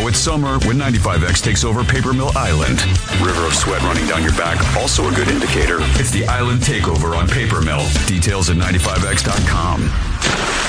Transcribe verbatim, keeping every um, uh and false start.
it's summer when ninety-five X takes over Paper Mill Island. River of sweat running down your back, also a good indicator. It's the Island Takeover on Paper Mill. Details at ninety-five X dot com.